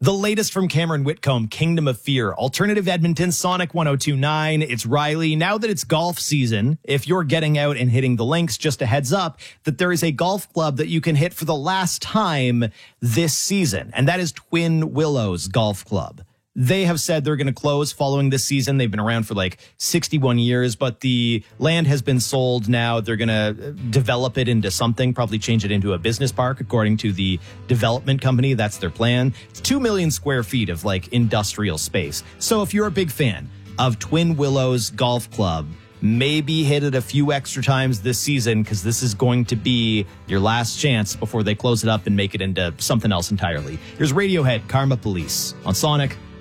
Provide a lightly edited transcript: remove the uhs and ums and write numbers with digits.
The latest from Cameron Whitcomb, Kingdom of Fear, Alternative Edmonton, Sonic 102.9. It's Riley. Now that it's golf season, if you're getting out and hitting the links, just a heads up that there is a golf club that you can hit for the last time this season, and that is Twin Willows Golf Club. They have said they're going to close following this season. They've been around for like 61 years, but the land has been sold now. They're going to develop it into something, probably change it into a business park, according to the development company. That's their plan. It's 2 million square feet of like industrial space. So if you're a big fan of Twin Willows Golf Club, maybe hit it a few extra times this season, because this is going to be your last chance before they close it up and make it into something else entirely. Here's Radiohead, Karma Police on Sonic